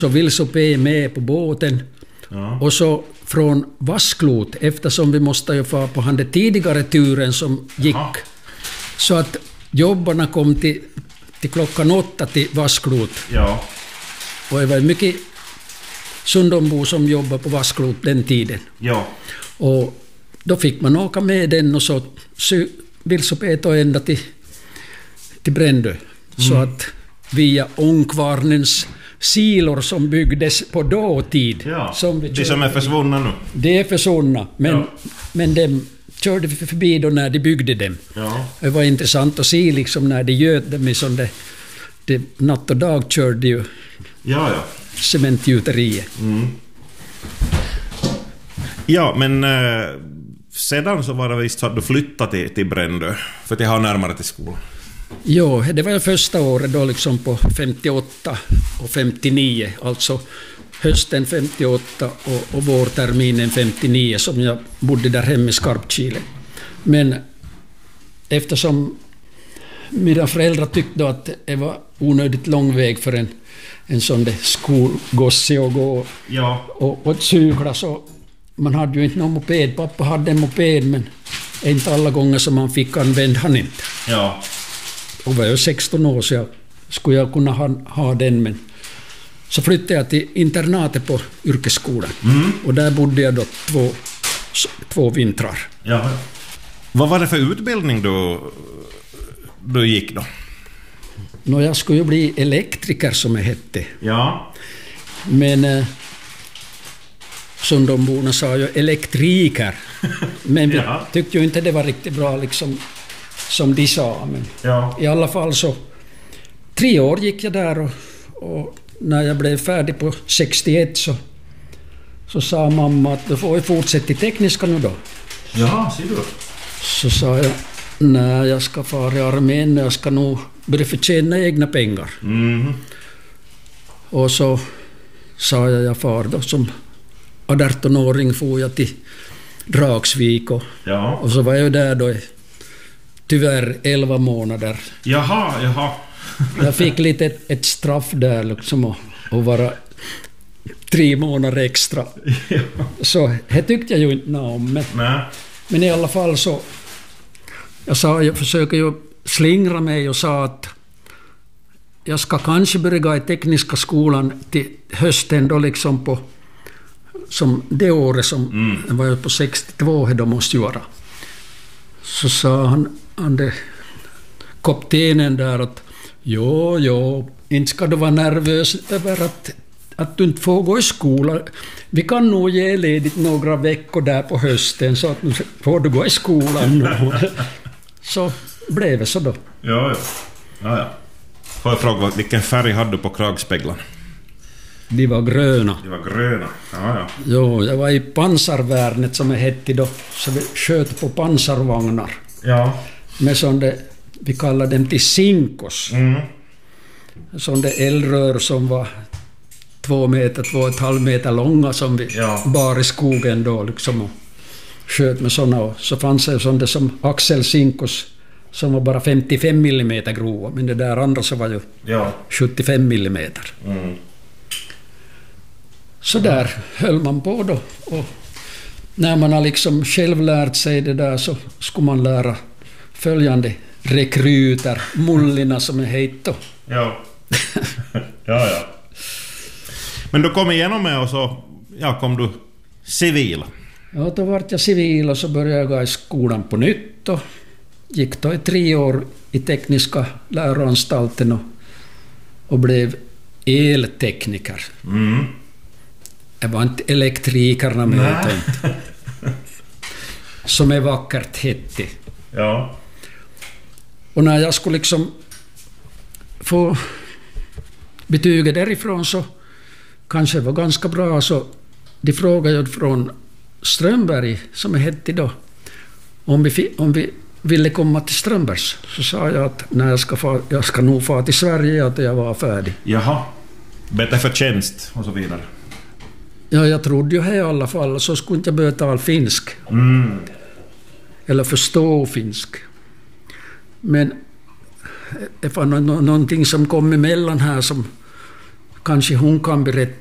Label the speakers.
Speaker 1: Så Vilsopé med på båten.
Speaker 2: Ja.
Speaker 1: Och så från Vasklot, eftersom vi måste ju få på den tidigare turen som gick.
Speaker 2: Aha.
Speaker 1: Så att jobbarna kom till klockan 8 till Vasklot.
Speaker 2: Ja.
Speaker 1: Och det var mycket Sundombo som jobbade på Vasklot den tiden.
Speaker 2: Ja.
Speaker 1: Och då fick man åka med den och så Vilsopé ända till Brändö. Så att via Ångkvarnens silor som byggdes på dåtid.
Speaker 2: Ja.
Speaker 1: Som
Speaker 2: De som är försvunna nu.
Speaker 1: Det är försvunna, men dem körde vi förbi då när de byggde dem.
Speaker 2: Ja.
Speaker 1: Det var intressant att se liksom när de göt dem i sån det natt och dag körde ju
Speaker 2: Ja.
Speaker 1: cementgjuteriet.
Speaker 2: Ja, men sedan så var det visst så att du flyttade till Brändö för att jag har närmare till skolan.
Speaker 1: Jo, det var ju första året då liksom på 58 och 59, alltså hösten 58 och vårterminen 59 som jag bodde där hemma i Skarpkile. Men eftersom mina föräldrar tyckte att det var onödigt lång väg för en sån där skolgosse att gå och cykla, så man hade ju inte någon moped. Pappa hade en moped, men inte alla gånger som man fick använda han inte.
Speaker 2: Ja.
Speaker 1: Och var jag 16 år så skulle jag kunna ha den, men så flyttade jag till internatet på yrkesskolan. Och där bodde jag då två vintrar.
Speaker 2: Ja. Vad var det för utbildning du gick då?
Speaker 1: Jag skulle ju bli elektriker som det hette.
Speaker 2: Ja.
Speaker 1: Men Sundomborna sa ju elektriker. Men vi tyckte ju inte det var riktigt bra liksom som de sa. Men i alla fall så 3 år gick jag där och när jag blev färdig på 61 så sa mamma att du får ju fortsätta i tekniska nu då.
Speaker 2: Ja, ser du.
Speaker 1: Så sa jag, nej, jag ska fara i armén och jag ska nog börja förtjäna egna pengar. Och så sa jag far då som 18-åring får jag till Dragsvik och så var jag där då tyvärr 11 månader.
Speaker 2: Jaha.
Speaker 1: Jag fick lite ett straff där liksom att vara 3 månader extra. Så det tyckte jag ju inte om. Men i alla fall så jag försöker ju slingra mig och sa att jag ska kanske börja i tekniska skolan till hösten då liksom på som det året som var jag på 62 då måste göra. Så sa han det kaptenen där att jo, inte ska du vara nervös över att du inte får gå i skolan. Vi kan nog ge ledigt några veckor där på hösten så att nu får du gå i skolan nu. Så blev det så då.
Speaker 2: Ja. Får jag fråga, vilken färg hade du på kragspeglarna?
Speaker 1: De var gröna.
Speaker 2: Ja.
Speaker 1: Jo, jag var i pansarvärnet som det hette då. Så vi sköt på pansarvagnar.
Speaker 2: Ja.
Speaker 1: Med sån vi kallade dem till sinkos. Sån där eldrör som var 2,5 meter långa som vi bar i skogen då liksom och sköt med såna. Och så fanns det sån där som Axel Sinkos som var bara 55 millimeter grova, men det där andra så var ju 75 millimeter. Så där höll man på då, och när man har liksom själv lärt sig det där så skulle man lära följande rekryter, mullina som är heito.
Speaker 2: Ja. Men du kom igenom med och så kom du civil.
Speaker 1: Ja, då var jag civil och så började jag gå i skolan på nytt och gick då i 3 år i tekniska läroanstalten och blev eltekniker. Jag var inte elektrikerna med inte. Som är vackert hette.
Speaker 2: Ja.
Speaker 1: Och när jag skulle liksom få betyget därifrån så kanske det var ganska bra, så de frågade ju från Strömberg som det hette då om vi ville komma till Strömbergs. Så sa jag att när jag ska nog få till Sverige att jag var färdig.
Speaker 2: Jaha. Bättre för tjänst och så vidare.
Speaker 1: Ja, jag trodde ju här i alla fall, så skulle inte jag börja tala finsk. Eller förstå finsk. Men det var någonting som kom emellan här som kanske hon kan berätta